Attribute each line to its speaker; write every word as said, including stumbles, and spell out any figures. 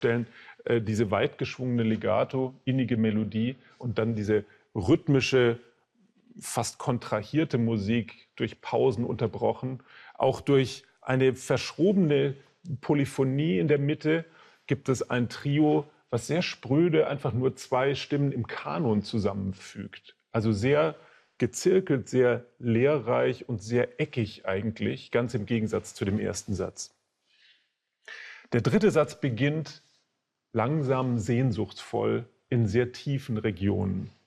Speaker 1: stellen, äh, diese weit geschwungene Legato, innige Melodie und dann diese rhythmische, fast kontrahierte Musik durch Pausen unterbrochen. Auch durch eine verschrobene Polyphonie in der Mitte gibt es ein Trio, was sehr spröde einfach nur zwei Stimmen im Kanon zusammenfügt. Also sehr gezirkelt, sehr lehrreich und sehr eckig eigentlich, ganz im Gegensatz zu dem ersten Satz. Der dritte Satz beginnt langsam sehnsuchtsvoll in sehr tiefen Regionen.